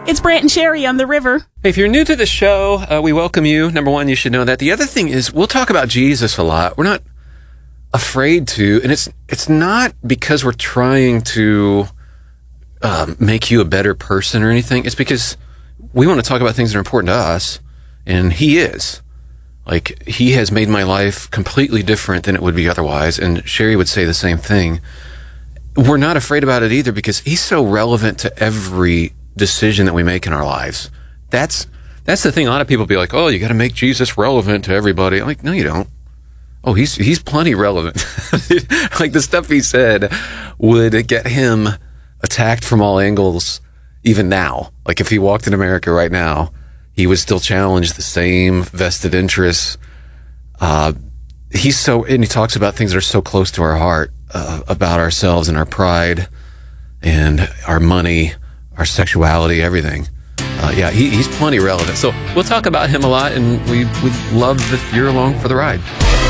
It's Brant and Sherry on the river. If you're new to the show, we welcome you. Number one, you should know that. The other thing is we'll talk about Jesus a lot. We're not afraid to, and it's not because we're trying to make you a better person or anything. It's because we want to talk about things that are important to us, and he is. Like, he has made my life completely different than it would be otherwise, and Sherry would say the same thing. We're not afraid about it either because he's so relevant to every decision that we make in our lives. That's the thing. A lot of people be like, oh, you got to make Jesus relevant to everybody. I'm like, no, you don't. Oh, he's plenty relevant. Like, the stuff he said would get him attacked from all angles even now. Like, if he walked in America right now, he would still challenge the same vested interests. And he talks about things that are so close to our heart, about ourselves and our pride and our money, our sexuality, everything. He's plenty relevant. So we'll talk about him a lot, and we'd love if you're along for the ride.